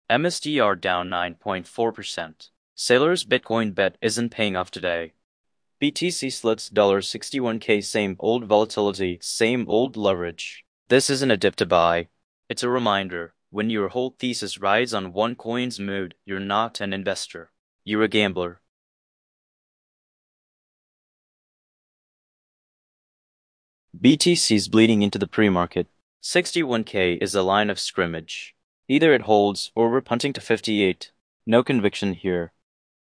MSTR down 9.4%. Sailor's Bitcoin bet isn't paying off today. BTC slits $61K, same old volatility, same old leverage. This isn't a dip to buy. It's a reminder, when your whole thesis rides on one coin's mood, you're not an investor. You're a gambler. BTC's bleeding into the pre-market. 61K is the line of scrimmage. Either it holds or we're punting to 58. No conviction here.